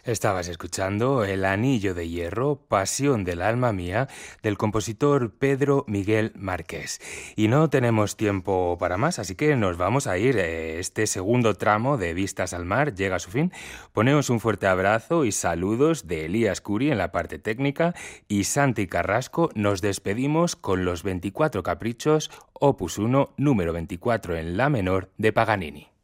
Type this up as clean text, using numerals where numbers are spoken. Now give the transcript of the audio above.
Estabas escuchando El Anillo de Hierro, Pasión del alma mía, del compositor Pedro Miguel Márquez. Y no tenemos tiempo para más, así que nos vamos a ir. Este segundo tramo de Vistas al Mar llega a su fin. Poneos un fuerte abrazo y saludos de Elías Curi en la parte técnica y Santi Carrasco. Nos despedimos con los 24 caprichos, opus 1, número 24 en la menor de Paganini.